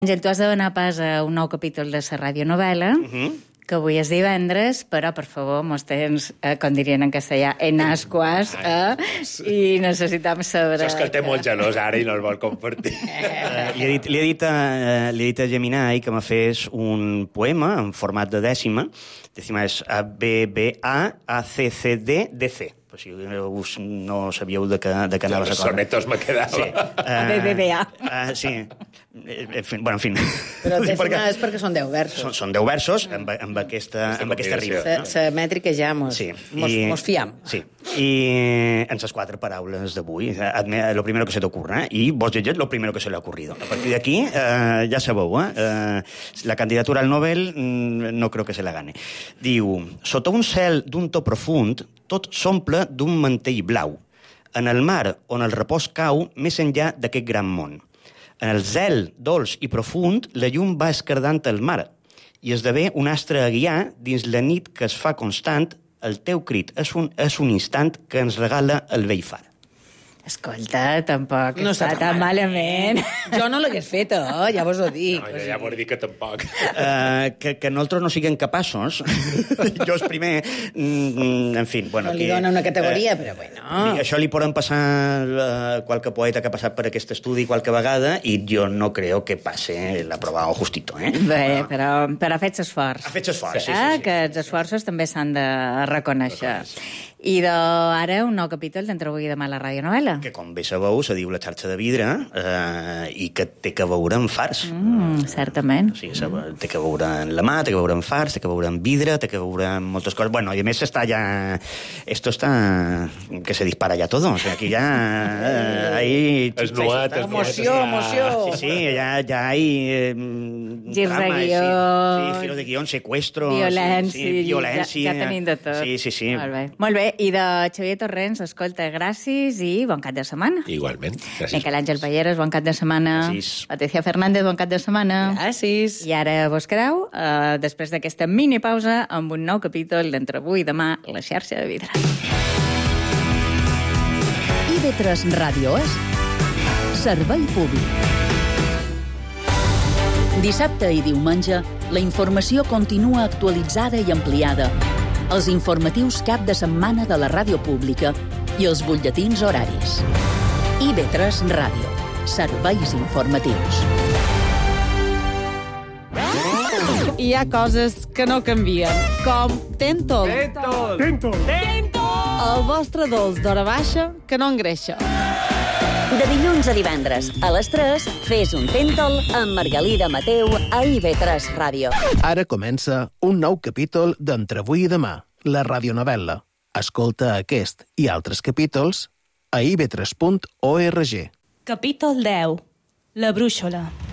Àngel, tu has de donar pas a un nou capítol de la radionovel·la, que avui és divendres, però, per favor, mos tens, com dirien en castellà, en ascuas, i necessitam saber... Saps que el té molt gelós ara i no el vol compartir. Li he dit a Geminai que me fes un poema en format de dècima. Dècima és ABBA-ACCD-DC. Per si no sabíeu de què anava la cosa. Los sonetos me quedava. Sí. BBVA. Sí. En fi. Però dècima és perquè són 10 versos. Són 10 versos amb aquesta rima. La mètrica ja mos fiam. Sí. I en les 4 paraules d'avui, lo primero que se te ocurra, i vos llegeix lo primero que se le ha ocurrido. A partir d'aquí, ja sabeu, la candidatura al Nobel no creo que se la gane. Diu, sota un cel d'un to profund, tot s'omple d'un mantell blau. En el mar on el repòs cau, més enllà d'aquest gran món. En el zel dolç i profund, la llum va escardant el mar i esdevé un astre a guiar dins la nit que es fa constant. El teu crit és un instant que ens regala el vell far. Escolta, tampoc no està tan malament. Jo no l'hagués fet, ja vos ho dic. No, ja vos dic que tampoc. Que nosaltres no siguem capaços. Jo és primer... En fi, bueno... No li dona una categoria, però bueno... Això li poden passar qualque poeta que ha passat per aquest estudi qualque vegada i jo no creo que passe l'aprovado justito, Bé, però ha fet l'esforç. Ha fet l'esforç, sí. Que els esforços també s'han de reconèixer. I ara un nou capítol d'Entre avui i demà a la radionovel·la. Que, com bé sabeu, se diu La xarxa de vidre i que té que veure amb fars. Certament. O sigui, té que veure en la mà, té que veure amb fars, té que veure amb vidre, té que veure amb moltes coses. Bueno, i a més està ja... Esto está... que se dispara ya todo. O sea, aquí ya... Emoció. Sí, ya hay... Girs de guió... Sí, giros de guió, secuestros... Violència. Ja tenim de tot. Sí. Molt bé. I de Xavier Torrents, escolta, gràcies i bon cap de setmana. Igualment. Gràcies. Miquel Àngel Palleres, bon cap de setmana. Gràcies. Patricia Fernández, bon cap de setmana. Gràcies. I ara vos quedeu, després d'aquesta mini pausa, amb un nou capítol d'Entre avui i demà, la xarxa de vidre. IB3 Ràdio és servei públic. Dissabte i diumenge, la informació continua actualitzada i ampliada. Els informatius cap de setmana de la ràdio pública i els butlletins horaris. IB3 Ràdio. Serveis informatius. Hi ha coses que no canvien, com Tentol. El vostre dolç d'hora baixa que no engreixa. De dilluns a divendres, a les 3, fes un Tentol amb Margalida Mateu a IB3 Ràdio. Ara comença un nou capítol d'Entre avui i demà, la radionovel·la. Escolta aquest i altres capítols a ib3.org. Capítol 10. La brúixola.